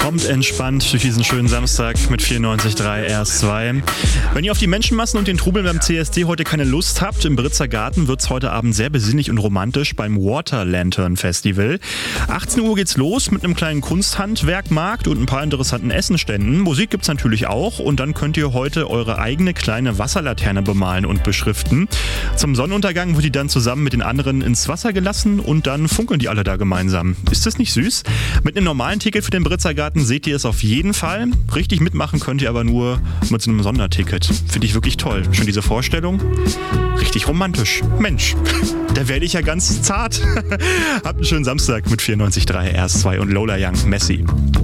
Kommt entspannt durch diesen schönen Samstag mit 94.3 RS2. Wenn ihr auf die Menschenmassen und den Trubel beim CSD heute keine Lust habt, im Britzer Garten wird es heute Abend sehr besinnlich und romantisch beim Water Lantern Festival. 18 Uhr geht's los mit einem kleinen Kunsthandwerkmarkt und ein paar interessanten Essenständen. Musik gibt's natürlich auch und dann könnt ihr heute eure eigene kleine Wasserlaterne bemalen und beschriften. Zum Sonnenuntergang wird die dann zusammen mit den anderen ins Wasser gelassen und dann funkeln die alle da gemeinsam. Ist das nicht süß? Mit einem normalen Ticket für den Britzer Garten seht ihr es auf jeden Fall. Richtig mitmachen könnt ihr aber nur mit so einem Sonderticket. Finde ich wirklich toll. Schon diese Vorstellung? Richtig romantisch. Mensch, da werde ich ja ganz zart. Habt einen schönen Samstag mit 94.3 RS2 und Lola Young, Messi.